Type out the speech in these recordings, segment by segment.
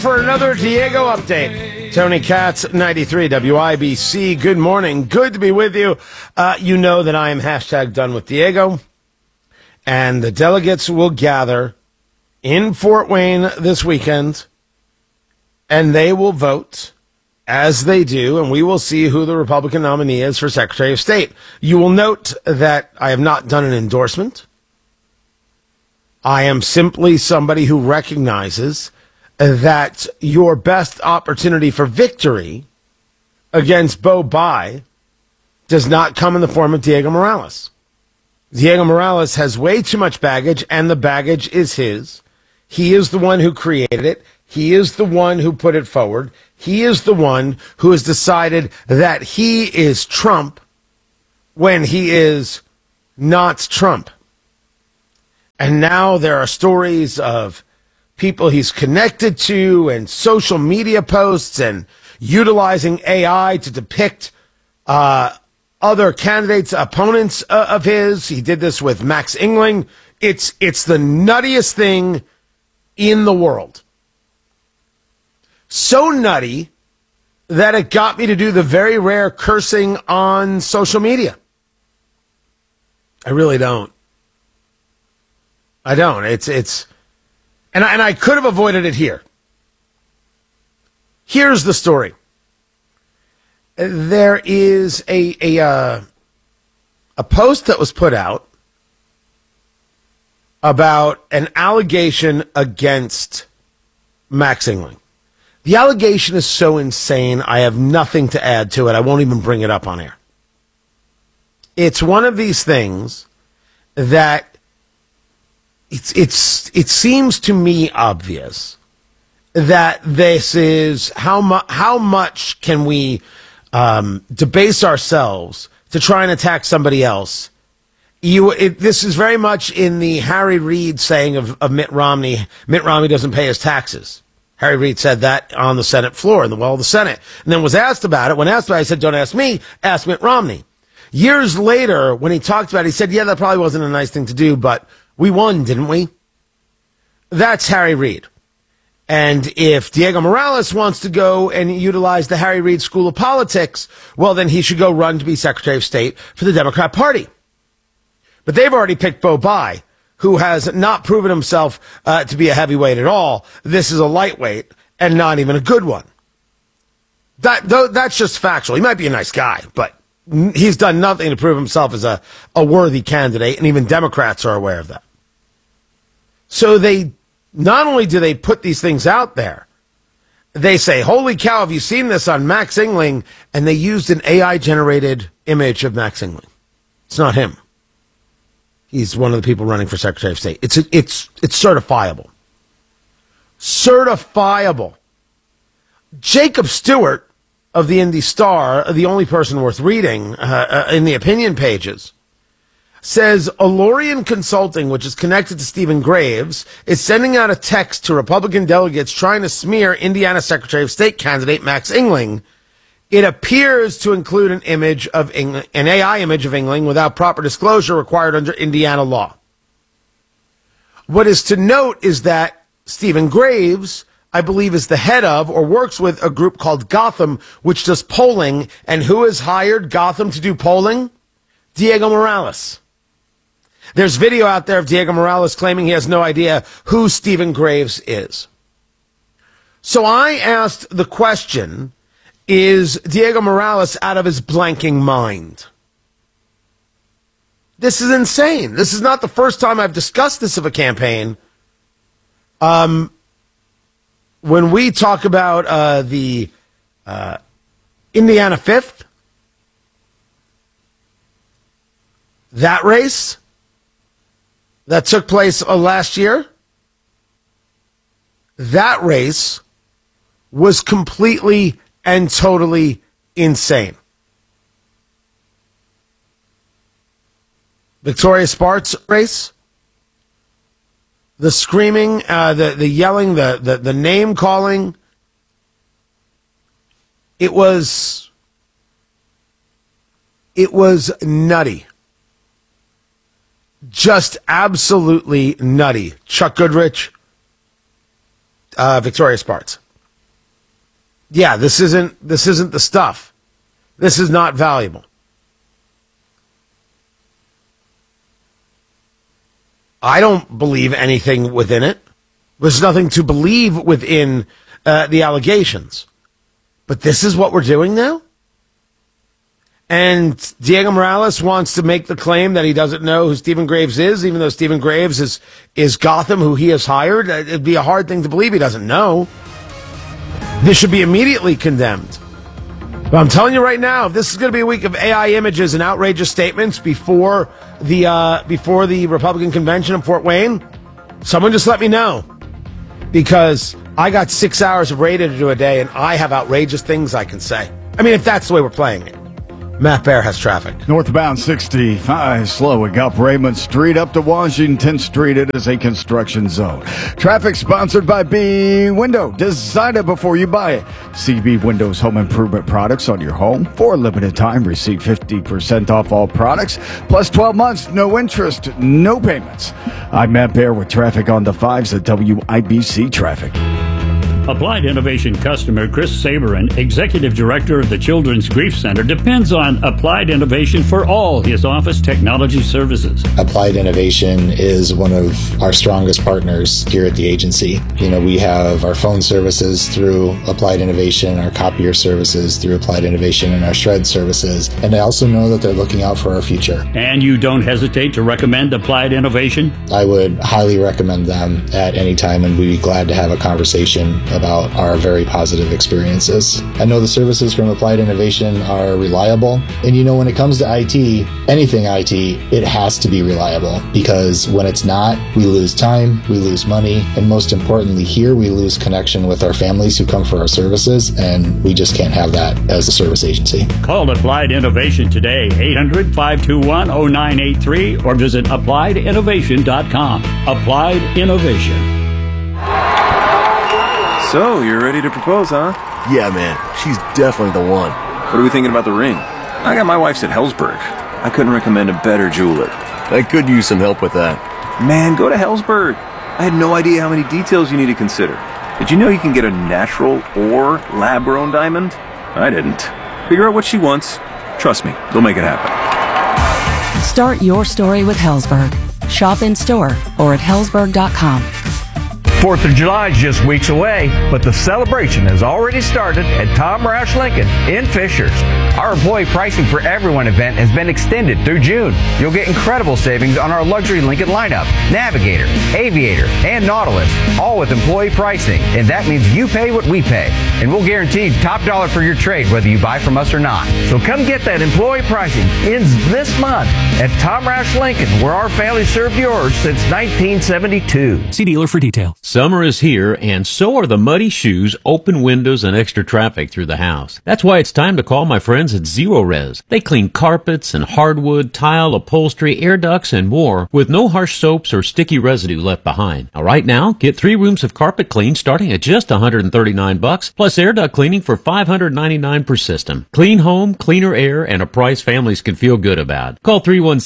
For another Diego update. Tony Katz, 93 WIBC. Good morning. Good to be with you. You know that I am hashtag done with Diego. And the delegates will gather in Fort Wayne this weekend. And they will vote as they do. And we will see who the Republican nominee is for Secretary of State. You will note that I have not done an endorsement. I am simply somebody who recognizes that your best opportunity for victory against Bo Bai does not come in the form of Diego Morales. Diego Morales has way too much baggage, and the baggage is his. He is the one who created it. He is the one who put it forward. He is the one who has decided that he is Trump when he is not Trump. And now there are stories of people he's connected to and social media posts and utilizing AI to depict other candidates, opponents of his. He did this with Max Engling. It's the nuttiest thing in the world. So nutty that it got me to do the very rare cursing on social media. I really don't. I don't. And I could have avoided it here. Here's the story. There is a post that was put out about an allegation against Max Engling. The allegation is so insane, I have nothing to add to it. I won't even bring it up on air. It's one of these things that it seems to me obvious that this is how much can we debase ourselves to try and attack somebody else. This is very much in the Harry Reid saying of Mitt Romney. Mitt Romney doesn't pay his taxes. Harry Reid said that on the Senate floor, in the well of the Senate, and then was asked about it. When asked about it, he said, "Don't ask me, ask Mitt Romney." Years later, when he talked about it, he said, "Yeah, that probably wasn't a nice thing to do, but we won, didn't we?" That's Harry Reid. And if Diego Morales wants to go and utilize the Harry Reid School of Politics, well, then he should go run to be Secretary of State for the Democrat Party. But they've already picked Bo Bai, who has not proven himself to be a heavyweight at all. This is a lightweight and not even a good one. That's just factual. He might be a nice guy, but he's done nothing to prove himself as a worthy candidate, and even Democrats are aware of that. So they not only do they put these things out there, they say, "Holy cow, have you seen this on Max Engling?" And they used an AI-generated image of Max Engling. It's not him. He's one of the people running for Secretary of State. It's certifiable. Certifiable. Jacob Stewart of the Indy Star, the only person worth reading in the opinion pages, says Alorian Consulting, which is connected to Stephen Graves, is sending out a text to Republican delegates trying to smear Indiana Secretary of State candidate Max Engling. It appears to include an image of Engling, an AI image of Engling without proper disclosure required under Indiana law. What is to note is that Stephen Graves, I believe, is the head of or works with a group called Gotham, which does polling. And who has hired Gotham to do polling? Diego Morales. There's video out there of Diego Morales claiming he has no idea who Stephen Graves is. So I asked the question, is Diego Morales out of his blanking mind? This is insane. This is not the first time I've discussed this of a campaign. When we talk about the Indiana 5th, that race that took place last year, that race was completely and totally insane. Victoria Sparks race, the screaming, the yelling, the name calling, it was nutty. Just absolutely nutty. Chuck Goodrich, Victoria Sparks. yeah, this isn't the stuff. This is not valuable. I don't believe anything within it. There's nothing to believe within the allegations. But this is what we're doing now? And Diego Morales wants to make the claim that he doesn't know who Stephen Graves is, even though Stephen Graves is Gotham, who he has hired. It'd be a hard thing to believe he doesn't know. This should be immediately condemned. But I'm telling you right now, if this is going to be a week of AI images and outrageous statements before the Republican convention in Fort Wayne, someone just let me know. Because I got 6 hours of radio to do a day, and I have outrageous things I can say. I mean, if that's the way we're playing it. Matt Bear has traffic. Northbound 65 slowing up Raymond Street up to Washington Street. It is a construction zone. Traffic sponsored by B Window. Design it before you buy it. CB Windows home improvement products on your home. For a limited time, receive 50% off all products. Plus 12 months, no interest, no payments. I'm Matt Bear with traffic on the 5s at WIBC Traffic. Applied Innovation customer Chris Saberin, Executive Director of the Children's Grief Center, depends on Applied Innovation for all his office technology services. Applied Innovation is one of our strongest partners here at the agency. We have our phone services through Applied Innovation, our copier services through Applied Innovation, and our shred services. And I also know that they're looking out for our future. And you don't hesitate to recommend Applied Innovation? I would highly recommend them at any time, and we'd be glad to have a conversation about our very positive experiences. I know the services from Applied Innovation are reliable, and when it comes to IT, anything IT, it has to be reliable, because when it's not, we lose time, we lose money, and most importantly here, we lose connection with our families who come for our services, and we just can't have that as a service agency. Call Applied Innovation today, 800-521-0983, or visit applieddinnovation.com. Applied Innovation. So, you're ready to propose, huh? Yeah, man. She's definitely the one. What are we thinking about the ring? I got my wife's at Helzberg. I couldn't recommend a better jeweler. I could use some help with that. Man, go to Helzberg. I had no idea how many details you need to consider. Did you know you can get a natural or lab-grown diamond? I didn't. Figure out what she wants. Trust me, they'll make it happen. Start your story with Helzberg. Shop in store or at Helzberg.com. 4th of July is just weeks away, but the celebration has already started at Tom Roush Lincoln in Fishers. Our employee pricing for everyone event has been extended through June. You'll get incredible savings on our luxury Lincoln lineup, Navigator, Aviator, and Nautilus, all with employee pricing. And that means you pay what we pay. And we'll guarantee top dollar for your trade, whether you buy from us or not. So come get that employee pricing. Ends this month at Tom Roush Lincoln, where our family served yours since 1972. See dealer for details. Summer is here, and so are the muddy shoes, open windows, and extra traffic through the house. That's why it's time to call my friends at Zero Res. They clean carpets and hardwood, tile, upholstery, air ducts, and more with no harsh soaps or sticky residue left behind. Now, right now, get 3 rooms of carpet clean starting at just $139, plus air duct cleaning for $599 per system. Clean home, cleaner air, and a price families can feel good about. Call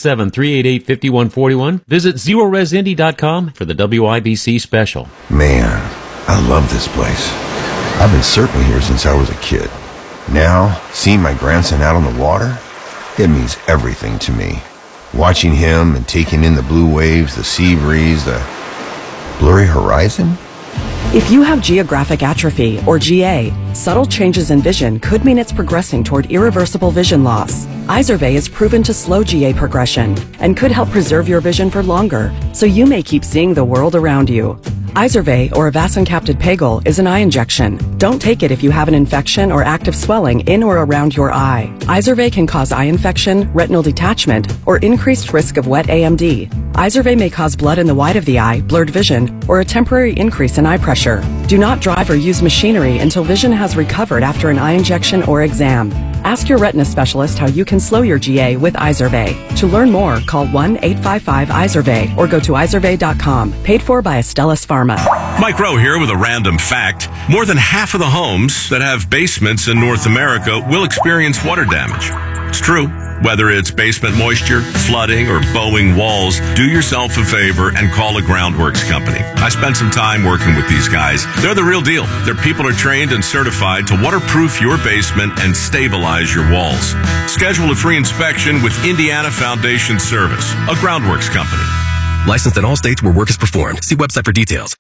317-388-5141. Visit ZeroResIndy.com for the WIBC special. Man, I love this place. I've been surfing here since I was a kid. Now, seeing my grandson out on the water, it means everything to me. Watching him and taking in the blue waves, the sea breeze, the blurry horizon. If you have geographic atrophy, or GA, subtle changes in vision could mean it's progressing toward irreversible vision loss. Izervay is proven to slow GA progression and could help preserve your vision for longer, so you may keep seeing the world around you. Izervay, or avacincaptad pegol, is an eye injection. Don't take it if you have an infection or active swelling in or around your eye. Izervay can cause eye infection, retinal detachment, or increased risk of wet AMD. Izervay may cause blood in the white of the eye, blurred vision, or a temporary increase in eye pressure. Do not drive or use machinery until vision has recovered after an eye injection or exam. Ask your retina specialist how you can slow your GA with Izervay. To learn more, call 1-855-IZERVAY or go to izervay.com. Paid for by Astellas Pharma. Mike Rowe here with a random fact. More than half of the homes that have basements in North America will experience water damage. It's true. Whether it's basement moisture, flooding, or bowing walls, do yourself a favor and call a Groundworks company. I spent some time working with these guys. They're the real deal. Their people are trained and certified to waterproof your basement and stabilize your walls. Schedule a free inspection with Indiana Foundation Service, a Groundworks company. Licensed in all states where work is performed. See website for details.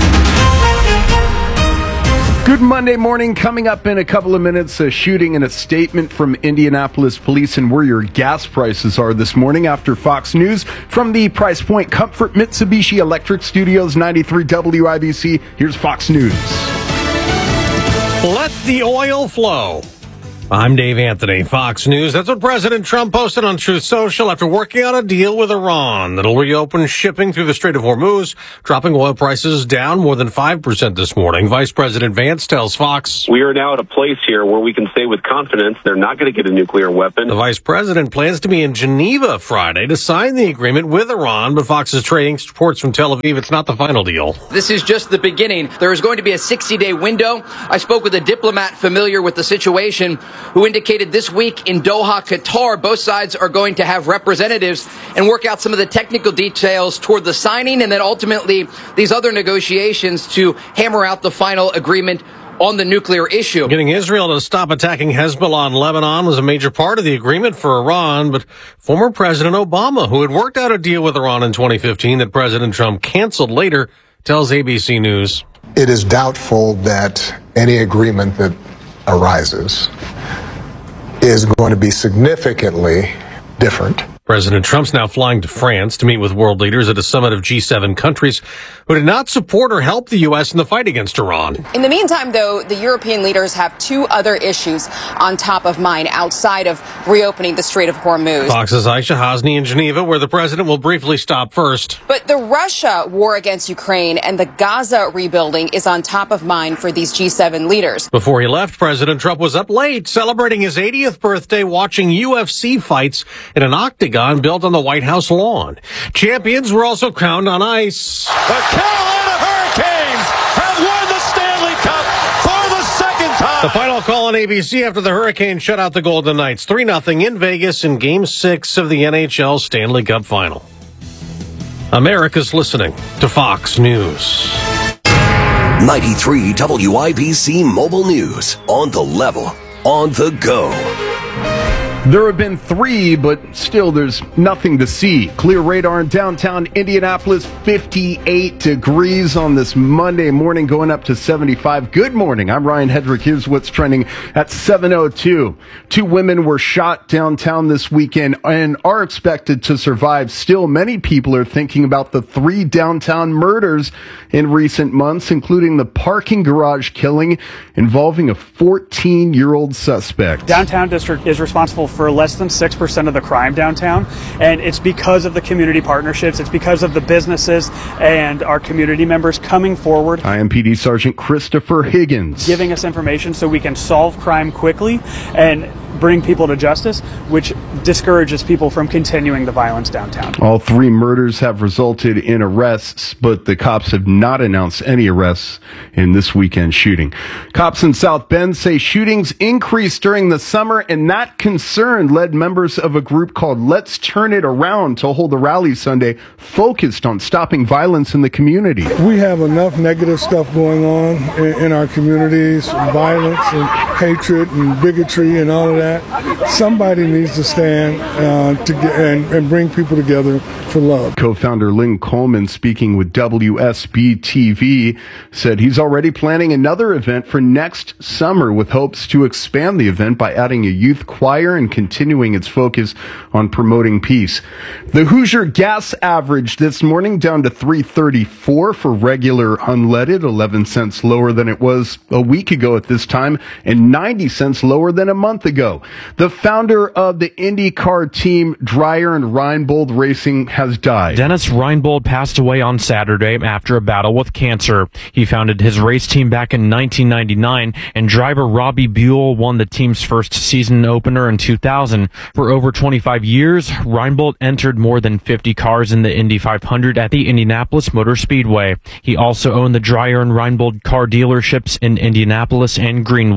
Good Monday morning. Coming up in a couple of minutes, a shooting and a statement from Indianapolis police and where your gas prices are this morning after Fox News. From the Price Point Comfort Mitsubishi Electric Studios, 93 WIBC, here's Fox News. Let the oil flow. I'm Dave Anthony, Fox News. That's what President Trump posted on Truth Social after working out a deal with Iran that'll reopen shipping through the Strait of Hormuz, dropping oil prices down more than 5% this morning. Vice President Vance tells Fox, "We are now at a place here where we can say with confidence they're not going to get a nuclear weapon." The vice president plans to be in Geneva Friday to sign the agreement with Iran, but Fox's trading reports from Tel Aviv it's not the final deal. This is just the beginning. There is going to be a 60-day window. I spoke with a diplomat familiar with the situation who indicated this week in Doha, Qatar, both sides are going to have representatives and work out some of the technical details toward the signing and then ultimately these other negotiations to hammer out the final agreement on the nuclear issue. Getting Israel to stop attacking Hezbollah in Lebanon was a major part of the agreement for Iran, but former President Obama, who had worked out a deal with Iran in 2015 that President Trump canceled later, tells ABC News, "It is doubtful that any agreement that arises is going to be significantly different." President Trump's now flying to France to meet with world leaders at a summit of G7 countries who did not support or help the U.S. in the fight against Iran. In the meantime, though, the European leaders have two other issues on top of mind outside of reopening the Strait of Hormuz. Fox's Aisha Hasni in Geneva, where the president will briefly stop first. But the Russia war against Ukraine and the Gaza rebuilding is on top of mind for these G7 leaders. Before he left, President Trump was up late celebrating his 80th birthday watching UFC fights in an octagon built on the White House lawn. Champions were also crowned on ice. The Carolina Hurricanes have won the Stanley Cup for the second time. The final call on ABC after the Hurricanes shut out the Golden Knights 3-0 in Vegas in Game 6 of the NHL Stanley Cup Final. America's listening to Fox News. 93 WIBC Mobile News. On the level. On the go. There have been 3, but still there's nothing to see. Clear radar in downtown Indianapolis, 58 degrees on this Monday morning, going up to 75. Good morning. I'm Ryan Hedrick. Here's what's trending at 7:02. 2 women were shot downtown this weekend and are expected to survive. Still, many people are thinking about the 3 downtown murders in recent months, including the parking garage killing involving a 14-year-old suspect. Downtown District is responsible for less than 6% of the crime downtown, and it's because of the community partnerships, it's because of the businesses and our community members coming forward. IMPD Sergeant Christopher Higgins giving us information so we can solve crime quickly and bring people to justice, which discourages people from continuing the violence downtown. All 3 murders have resulted in arrests, but the cops have not announced any arrests in this weekend shooting. Cops in South Bend say shootings increased during the summer, and that concern led members of a group called Let's Turn It Around to hold a rally Sunday focused on stopping violence in the community. We have enough negative stuff going on in our communities, violence and hatred and bigotry and all of that. Somebody needs to stand and bring people together for love. Co-founder Lynn Coleman, speaking with WSB-TV, said he's already planning another event for next summer with hopes to expand the event by adding a youth choir and continuing its focus on promoting peace. The Hoosier gas average this morning down to $3.34 for regular unleaded, 11 cents lower than it was a week ago at this time and 90 cents lower than a month ago. The founder of the IndyCar team, Dreyer and Reinbold Racing, has died. Dennis Reinbold passed away on Saturday after a battle with cancer. He founded his race team back in 1999, and driver Robbie Buell won the team's first season opener in 2000. For over 25 years, Reinbold entered more than 50 cars in the Indy 500 at the Indianapolis Motor Speedway. He also owned the Dreyer and Reinbold car dealerships in Indianapolis and Greenwood.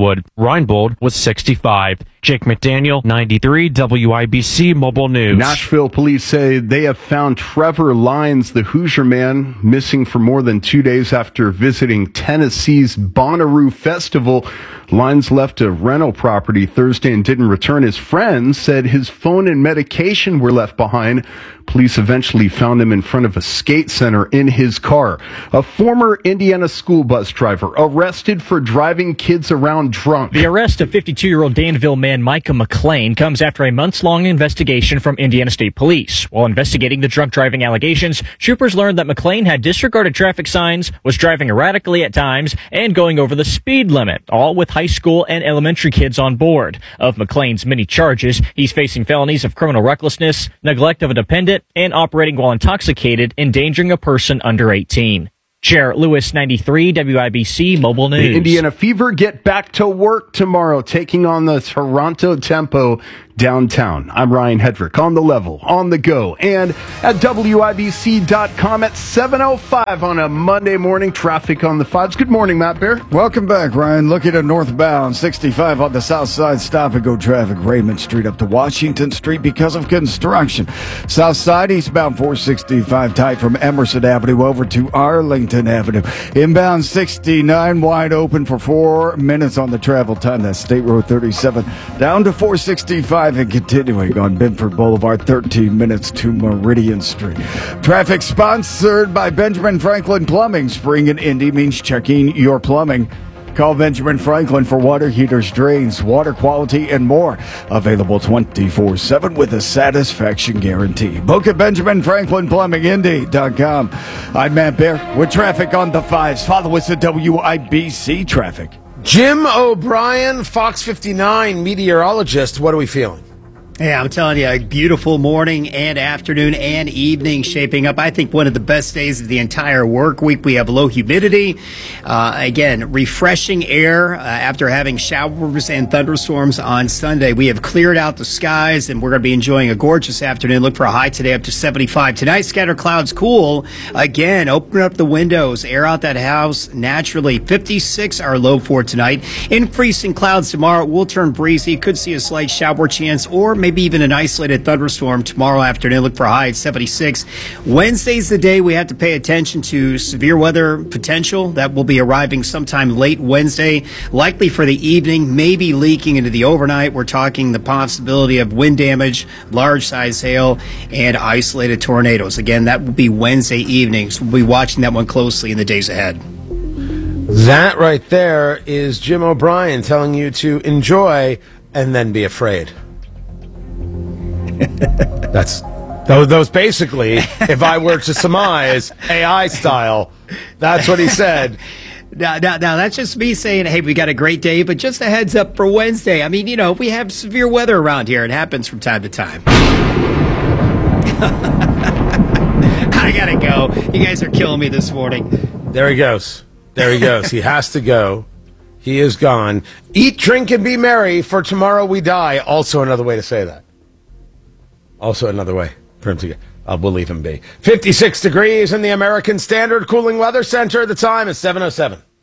Reinbold with 65. Jake McDaniel, 93 WIBC Mobile News. Nashville police say they have found Trevor Lyons, the Hoosier man, missing for more than 2 days after visiting Tennessee's Bonnaroo Festival. Lyons left a rental property Thursday and didn't return. His friends said his phone and medication were left behind. Police eventually found him in front of a skate center in his car. A former Indiana school bus driver arrested for driving kids around drunk. The arrest of 52-year-old Danville man Micah McLean comes after a months-long investigation from Indiana State Police. While investigating the drunk driving allegations, troopers learned that McLean had disregarded traffic signs, was driving erratically at times, and going over the speed limit, all with high school and elementary kids on board. Of McLean's many charges, he's facing felonies of criminal recklessness, neglect of a dependent, and operating while intoxicated, endangering a person under 18. Jarrett Lewis, 93 WIBC Mobile News. The Indiana Fever get back to work tomorrow, taking on the Toronto Tempo downtown. I'm Ryan Hedrick on the level, on the go, and at WIBC.com at 7:05 on a Monday morning. Traffic on the 5s. Good morning, Matt Bear. Welcome back, Ryan. Looking at northbound 65 on the south side, stop-and-go traffic. Raymond Street up to Washington Street because of construction. South side, eastbound 465 tight from Emerson Avenue over to Arlington Avenue. Inbound 69 wide open for 4 minutes on the travel time. That's State Road 37 down to 465 and continuing on Bedford Boulevard, 13 minutes to Meridian Street. Traffic sponsored by Benjamin Franklin Plumbing. Spring in Indy means checking your plumbing. Call Benjamin Franklin for water heaters, drains, water quality, and more. Available 24/7 with a satisfaction guarantee. Book at BenjaminFranklinPlumbingIndy.com. I'm Matt Bear with traffic on the 5s. Follow us at WIBC Traffic. Jim O'Brien, Fox 59 meteorologist. What are we feeling? Yeah, I'm telling you, a beautiful morning and afternoon and evening shaping up. I think one of the best days of the entire work week. We have low humidity. Again, refreshing air after having showers and thunderstorms on Sunday. We have cleared out the skies, and we're going to be enjoying a gorgeous afternoon. Look for a high today up to 75. Tonight, scattered clouds cool. Again, open up the windows, air out that house naturally. 56 our low for tonight. Increasing clouds tomorrow will turn breezy. Could see a slight shower chance or maybe even an isolated thunderstorm tomorrow afternoon. Look for a high at 76. Wednesday's the day we have to pay attention to severe weather potential. That will be arriving sometime late Wednesday, likely for the evening, maybe leaking into the overnight. We're talking the possibility of wind damage, large size hail, and isolated tornadoes. Again, that will be Wednesday evening, so we'll be watching that one closely in the days ahead. That right there is Jim O'Brien telling you to enjoy and then be afraid. That's those basically, if I were to surmise, AI style, that's what he said. Now, that's just me saying, hey, we got a great day, but just a heads up for Wednesday. I mean, we have severe weather around here. It happens from time to time. I gotta go. You guys are killing me this morning. There he goes. He has to go. He is gone. Eat, drink, and be merry, for tomorrow we die. Also another way to say that. Also another way for him to get. We'll leave him be. 56 degrees in the American Standard Cooling Weather Center. The time is 7:07.